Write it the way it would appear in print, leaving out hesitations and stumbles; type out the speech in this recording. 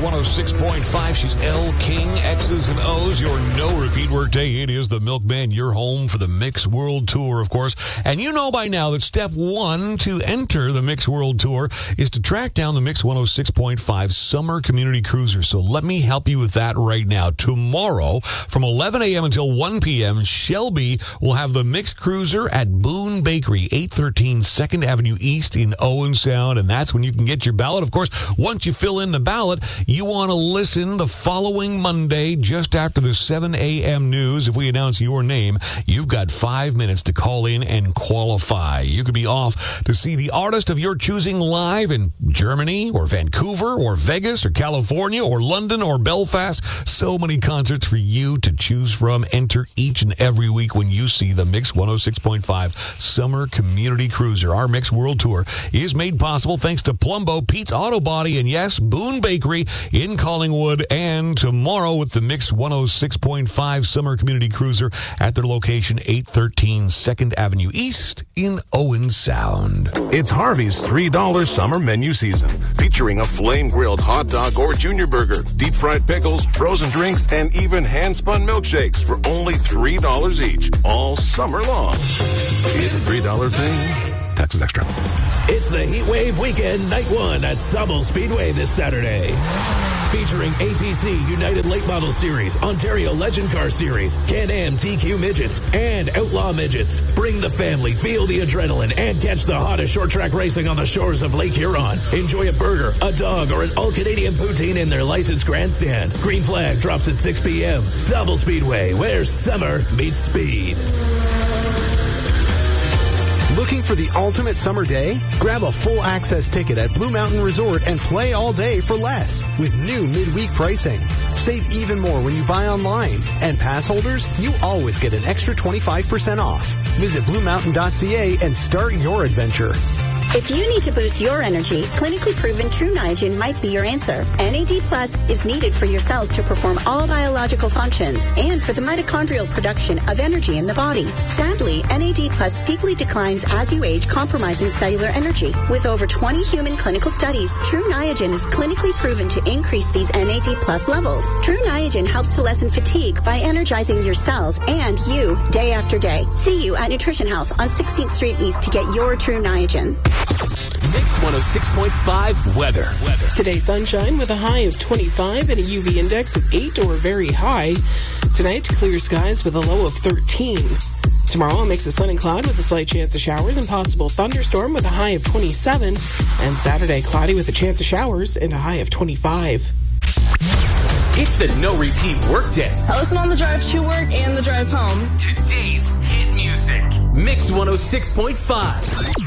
106.5. She's L King, X's and O's. Your no repeat workday. It is the Milkman. You're home for the Mix World Tour, of course. And you know by now that step one to enter the Mix World Tour is to track down the Mix 106.5 Summer Community Cruiser. So let me help you with that right now. Tomorrow, from 11 a.m. until 1 p.m., Shelby will have the Mix Cruiser at Boone Bakery, 813 2nd Avenue East in Owen Sound. And that's when you can get your ballot. Of course, once you fill in the ballot, you want to listen the following Monday, just after the 7 a.m. news. If we announce your name, you've got 5 minutes to call in and qualify. You could be off to see the artist of your choosing live in Germany or Vancouver or Vegas or California or London or Belfast. So many concerts for you to choose from. Enter each and every week when you see the Mix 106.5 Summer Community Cruiser. Our Mix World Tour is made possible thanks to Plumbo, Pete's Auto Body, and yes, Boone Bakery in Collingwood. And tomorrow with the Mix 106.5 Summer Community Cruiser at their location, 813 2nd Avenue East in Owen Sound. It's Harvey's $3 summer menu season, featuring a flame-grilled hot dog or junior burger, deep-fried pickles, frozen drinks, and even hand-spun milkshakes for only $3 each, all summer long. It's a $3 thing. Taxes extra. It's the Heat Wave Weekend Night 1 at Sauble Speedway this Saturday. Featuring APC United Late Model Series, Ontario Legend Car Series, Can-Am TQ Midgets, and Outlaw Midgets. Bring the family, feel the adrenaline, and catch the hottest short track racing on the shores of Lake Huron. Enjoy a burger, a dog, or an all-Canadian poutine in their licensed grandstand. Green flag drops at 6 p.m. Sauble Speedway, where summer meets speed. Looking for the ultimate summer day? Grab a full access ticket at Blue Mountain Resort and play all day for less with new midweek pricing. Save even more when you buy online. And pass holders, you always get an extra 25% off. Visit BlueMountain.ca and start your adventure. If you need to boost your energy, clinically proven True Niagen might be your answer. NAD Plus is needed for your cells to perform all biological functions and for the mitochondrial production of energy in the body. Sadly, NAD Plus steeply declines as you age, compromising cellular energy. With over 20 human clinical studies, True Niagen is clinically proven to increase these NAD Plus levels. True Niagen helps to lessen fatigue by energizing your cells and you day after day. See you at Nutrition House on 16th Street East to get your True Niagen. Mix 106.5 weather. Today, sunshine with a high of 25 and a UV index of 8 or very high. Tonight, clear skies with a low of 13. Tomorrow, a mix of sun and cloud with a slight chance of showers and possible thunderstorm with a high of 27. And Saturday, cloudy with a chance of showers and a high of 25. It's the No Repeat Workday. I listen on the drive to work and the drive home. Today's hit music. Mix 106.5.